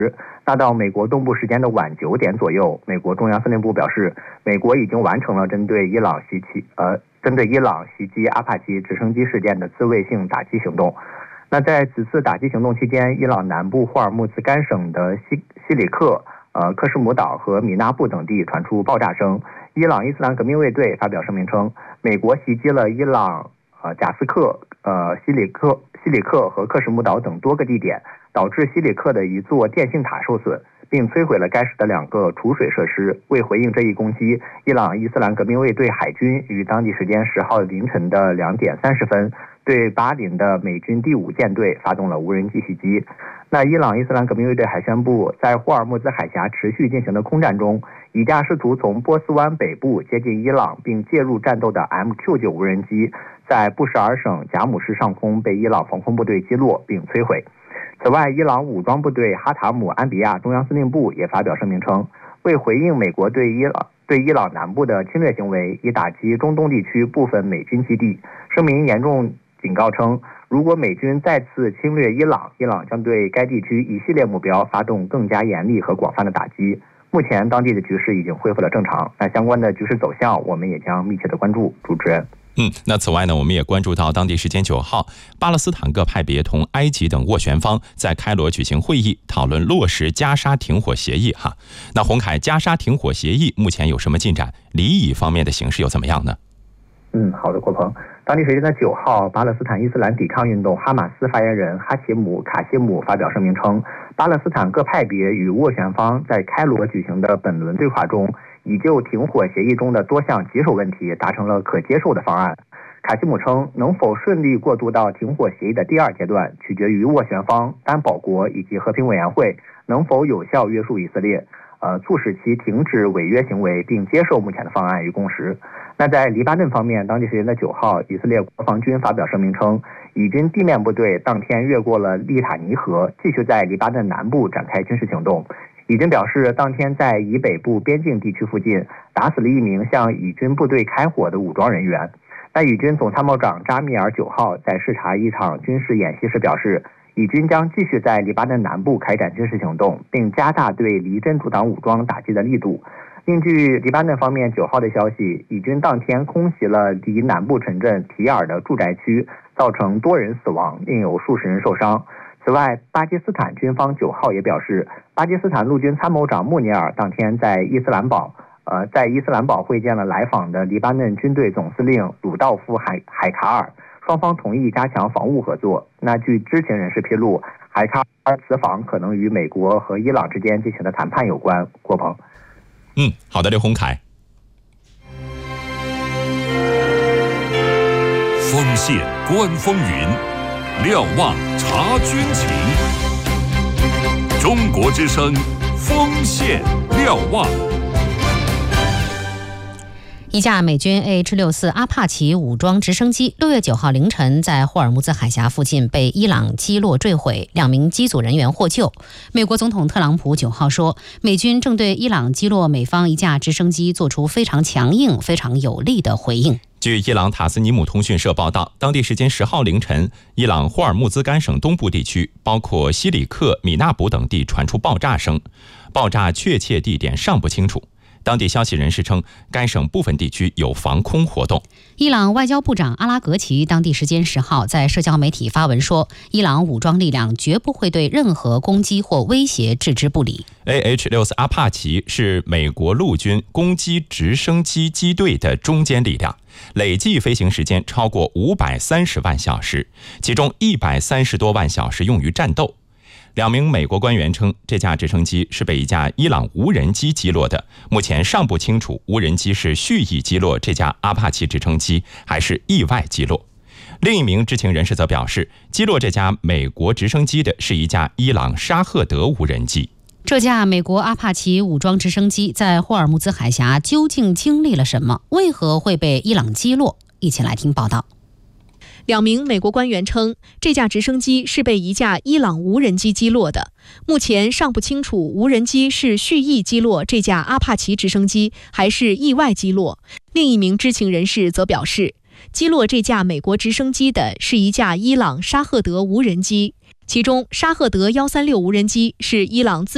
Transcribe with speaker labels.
Speaker 1: 那到美国东部时间的晚9点左右，美国中央司令部表示，美国已经完成了针对伊朗袭击阿帕奇直升机事件的自卫性打击行动。那在此次打击行动期间，伊朗南部霍尔木兹干省的西里克、克什姆岛和米纳布等地传出爆炸声。伊朗伊斯兰革命卫队发表声明称，美国袭击了伊朗贾斯克、西里克和克什姆岛等多个地点，导致西里克的一座电信塔受损，并摧毁了该市的2个储水设施。为回应这一攻击，伊朗伊斯兰革命卫队海军于当地时间10号凌晨的2点30分对巴林的美军第5舰队发动了无人机袭击。那伊朗伊斯兰革命卫队还宣布，在霍尔木兹海峡持续进行的空战中，一架试图从波斯湾北部接近伊朗并介入战斗的 MQ-9 无人机，在布什尔省贾姆市上空被伊朗防空部队击落并摧毁。此外，伊朗武装部队哈塔姆安比亚中央司令部也发表声明称，为回应美国对伊朗南部的侵略行为，以打击中东地区部分美军基地。声明严重警告称，如果美军再次侵略伊朗将对该地区一系列目标发动更加严厉和广泛的打击。目前当地的局势已经恢复了正常，那相关的局势走向我们也将密切的关注。主持人。
Speaker 2: 那此外呢，我们也关注到当地时间9号，巴勒斯坦各派别同埃及等斡旋方在开罗举行会议，讨论落实加沙停火协议那洪凯，加沙停火协议目前有什么进展？黎以方面的形势又怎么样呢？
Speaker 1: 好的，郭鹏。当地时间的9号，巴勒斯坦伊斯兰抵抗运动哈马斯发言人哈奇姆·卡西姆发表声明称，巴勒斯坦各派别与斡旋方在开罗举行的本轮对话中，已就停火协议中的多项棘手问题达成了可接受的方案。卡西姆称，能否顺利过渡到停火协议的第2阶段，取决于斡旋方、担保国以及和平委员会能否有效约束以色列，促使其停止违约行为，并接受目前的方案与共识。那在黎巴嫩方面，当地时间的9号，以色列国防军发表声明称，以军地面部队当天越过了利塔尼河，继续在黎巴嫩南部展开军事行动。以军表示，当天在以北部边境地区附近打死了1名向以军部队开火的武装人员。那以军总参谋长扎米尔9号在视察一场军事演习时表示，以军将继续在黎巴嫩南部开展军事行动，并加大对离真主党武装打击的力度。另据黎巴嫩方面9号的消息，以军当天空袭了离南部城镇提尔的住宅区，造成多人死亡，另有数十人受伤。此外，巴基斯坦军方9号也表示，巴基斯坦陆军参谋长穆尼尔当天在伊斯兰堡会见了来访的黎巴嫩军队总司令鲁道夫·海卡尔，双方同意加强防务合作。那据知情人士披露，海卡尔此访可能与美国和伊朗之间进行的谈判有关。郭鹏。
Speaker 2: 好的，刘洪凯。
Speaker 3: 锋线观风云，瞭望察军情。中国之声，锋线瞭望。
Speaker 4: 一架美军 AH-64 阿帕奇武装直升机6月9号凌晨在霍尔木兹海峡附近被伊朗击落坠毁，2名机组人员获救。美国总统特朗普9号说，美军正对伊朗击落美方一架直升机做出非常强硬、非常有力的回应。
Speaker 2: 据伊朗塔斯尼姆通讯社报道，当地时间10号凌晨，伊朗霍尔木兹干省东部地区，包括西里克、米纳卜等地传出爆炸声，爆炸确切地点尚不清楚。当地消息人士称，该省部分地区有防空活动。
Speaker 4: 伊朗外交部长阿拉格齐当地时间10号在社交媒体发文说，伊朗武装力量绝不会对任何攻击或威胁置之不理。
Speaker 2: AH-64 阿帕奇是美国陆军攻击直升机机队的中坚力量，累计飞行时间超过530万小时，其中130多万小时用于战斗。2名美国官员称，这架直升机是被一架伊朗无人机击落的，目前尚不清楚无人机是蓄意击落这架阿帕奇直升机，还是意外击落。另一名知情人士则表示，击落这架美国直升机的是一架伊朗沙赫德无人机。
Speaker 4: 这架美国阿帕奇武装直升机在霍尔木兹海峡究竟经历了什么？为何会被伊朗击落？一起来听报道。
Speaker 5: 2名美国官员称，这架直升机是被一架伊朗无人机击落的，目前尚不清楚无人机是蓄意击落这架阿帕奇直升机，还是意外击落。另一名知情人士则表示，击落这架美国直升机的是一架伊朗沙赫德无人机，其中沙赫德136无人机是伊朗自